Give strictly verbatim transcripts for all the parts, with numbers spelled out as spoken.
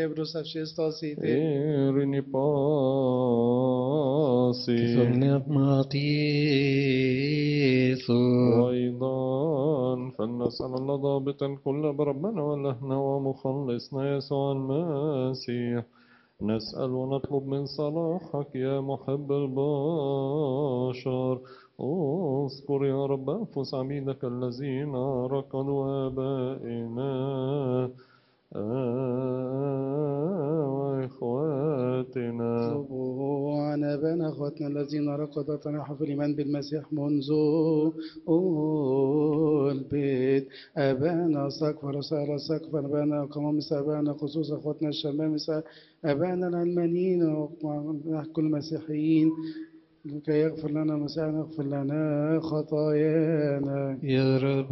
Εύρος αυσίστος είτε. ειρήνη πάση وأيضا فلنسأل الله ضابط الكل بربنا ولهنا ومخلصنا يسوع المسيح نسأل ونطلب من صلاحك يا محب البشر اذكر يا رب أنفس عبيدك الذين ركضوا آبائنا وإخواتنا اطلبوا عن آبائنا أخواتنا الذين رقدوا تنحوا في الإيمان بالمسيح منذ البيت. آبائنا سقفر وسائر سقفر آبائنا قمامس آبائنا خصوص أخواتنا الشمامسة آبائنا العلمانيين وكل المسيحيين لكي يغفر لنا مسيحنا يغفر لنا خطايانا. يا رب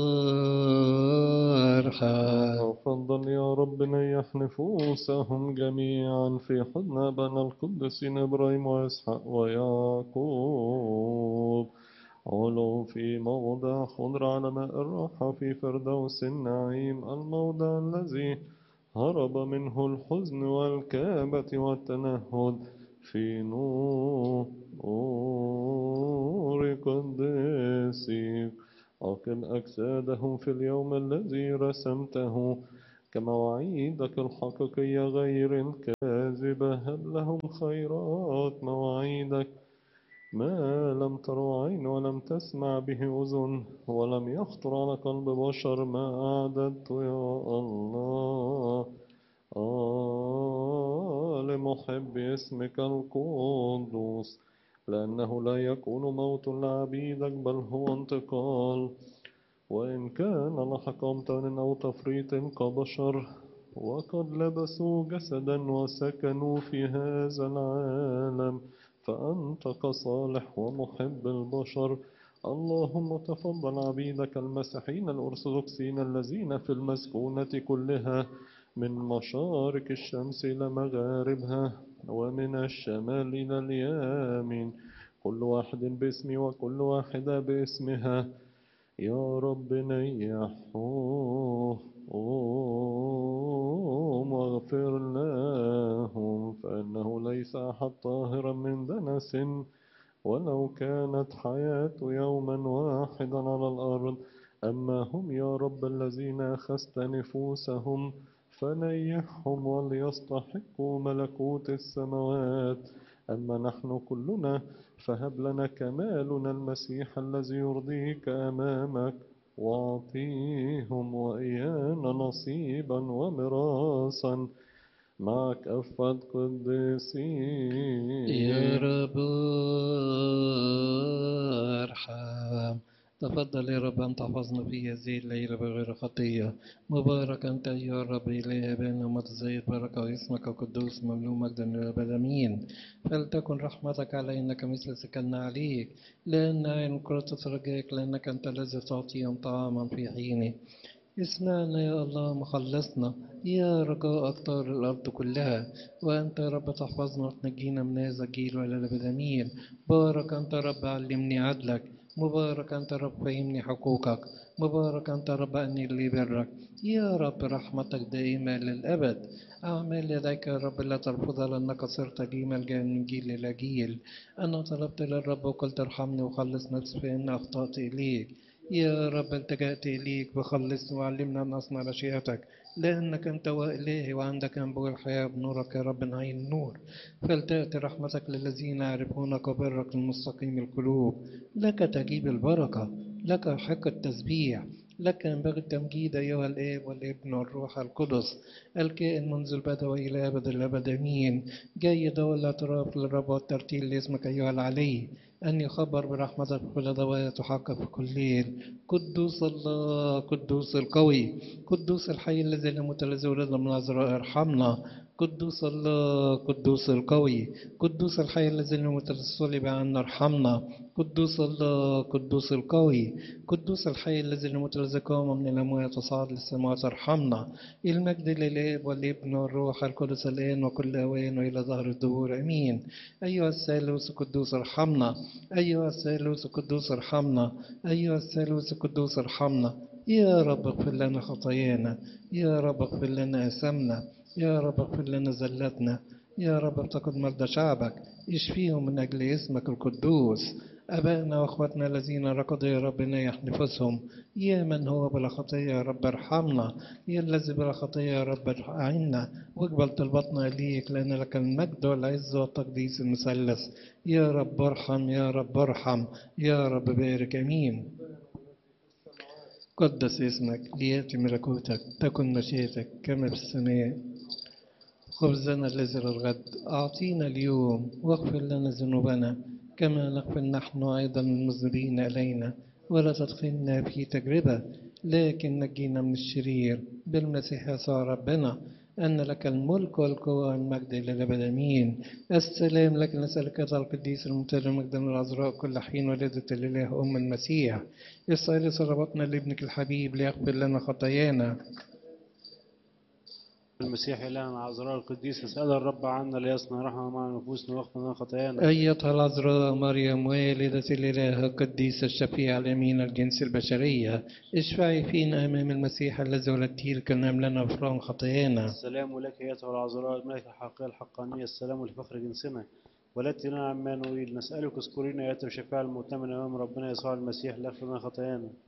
ارحم. وفضل يا رب نيح نفوسهم جميعا في حضن أبانا القدسين إبراهيم وإسحاق ويعقوب علوا في موضع خضر على ماء الراحة في فردوس النعيم الموضع الذي هرب منه الحزن والكآبة والتنهد في نور قدسك أقم أجسادهم في اليوم الذي رسمته كمواعيدك الحقيقية غير الكاذبة هب لهم خيرات مواعيدك ما لم تروا عين ولم تسمع به أذن ولم يخطر على قلب بشر ما أعددت يا الله آه لمحب اسمك القدوس لأنه لا يكون موت لعبيدك بل هو انتقال وإن كان لحق أمطار أو تفريط كبشر وقد لبسوا جسدا وسكنوا في هذا العالم فأنت كصالح ومحب البشر اللهم تفضل عبيدك المسيحيين الأرثوذكسيين الذين في المسكونة كلها من مشارق الشمس إلى مغاربها ومن الشمال إلى اليمين كل واحد باسمي وكل واحدة باسمها يا رب نيحهم واغفر لهم فإنه ليس أحد طاهرا من دنس ولو كانت حياة يوما واحدا على الأرض أما هم يا رب الذين أخذت نفوسهم فنيحهم وليستحقوا ملكوت السماوات أما نحن كلنا فهب لنا كمالنا المسيح الذي يرضيك أمامك واعطيهم وإيانا نصيبا وميراثا مع كافة قديسين يا رب ارحم. تفضل يا رب أن تحفظنا في هذه الليلة بغير خطية. مبارك أنت أيها الرب إله أبانا ومتزايد بركة واسمك قدوس مملوء مجدا للأبد آمين. فلتكن رحمتك علينا كمثل سكننا عليك لأن عين كرة رجائك لأنك أنت الذي تعطيهم طعاما في حينه. اسمعنا يا الله مخلصنا يا رجاء أقطار الأرض كلها وأنت يا رب تحفظنا وتنجينا من هذا الجيل وإلى الأبد آمين. بارك أنت يا رب علمني عدلك مبارك أنت يا رب فهمني حقوقك مبارك أنت يا رب أني لي برك يا رب رحمتك دائمة للأبد. أعمال يديك يا رب لا ترفضها لأنك صرت لي ملجأ من جيل إلى جيل. أنا طلبت للرب وقلت ارحمني وخلص نفسي فإن أخطأت إليك يا رب التجأت إليك بخلصني وعلمنا أن أصنع مشيئتك لأنك أنت وإلهي وعندك أنبوء الحياة بنورك يا رب عين النور. فلتأتي رحمتك للذين يعرفونك وبرك المستقيم القلوب. لك تجيب البركة لك حق التسبيح لك ينبغي التمجيد أيها الآب والابن والروح القدس الكائن منذ البدء وإلى أبد الأبد آمين. جيد والاعتراف للرب والترتيل لاسمك أيها العلي أن يخبر برحمتك كل ضوايا تحقق في كل ليل. قدوس الله قدوس القوي قدوس الحي الذي لم يتلذ ولد من العذراء ارحمنا. قدوس الله قدوس القوي قدوس الحي الذي لم يتلذ صلب عنا ارحمنا. قدوس الله قدوس القوي قدوس الحي الذي لم يتلذ قام من الأموات وصعد للسماوات ارحمنا. المجد للآب والابن والروح القدس الآن وكل أوان وإلى ظهر الدهور آمين. أيها الثالوث القدوس ارحمنا أيها الثالوث القدوس ارحمنا أيها الثالوث القدوس ارحمنا. يا رب اغفر لنا خطايانا، يا رب اغفر لنا أثامنا، يا رب اغفر لنا زلاتنا، يا رب افتقد مرضى شعبك، اشفيهم من أجل اسمك القدوس. أبائنا وأخواتنا الذين ركضوا يا رب نيح نفوسهم، يا من هو بلا خطية يا رب ارحمنا، يا الذي بلا خطية يا رب أعنا، واقبل طلباتنا ليك، لأن لك المجد والعز والتقديس المثلث. يا رب ارحم، يا رب ارحم، يا رب بارك، أمين. قدس اسمك، ليأتي ملكوتك، تكن مشيئتك كما في السماء. خبزنا الذي للغد أعطينا اليوم، واغفر لنا ذنوبنا كما نغفر نحن أيضا المذنبين إلينا، ولا تدخلنا في تجربة لكن نجينا من الشرير، بالمسيح يسوع ربنا، أن لك الملك والقوة والمجد إلى الأبد آمين. السلام لك، نسألك يا القديس الممتاز مجدا العذراء كل حين ولدة الإله أم المسيح، اسأل صلواتنا لابنك الحبيب ليغفر لنا خطايانا. المسيح إلهنا العذراء القديس، اسأل الرب عنا ليصنع رحمة مع نفوسنا واغفر لنا خطايانا. أيتها العذراء مريم والدة الإله القديسة الشفيعة الأمين الجنس البشرية، اشفعي فينا أمام المسيح الذي ولدته لكنام لنا غفران خطايانا. السلام لك أيتها العذراء الملكة الحقيقية الحقانية، السلام لفخر جنسنا، ولدت لنا عمانويل، نسألك اذكرينا أيتها الشفيعة المؤتمنة أمام ربنا يسوع المسيح ليغفر لنا خطايانا.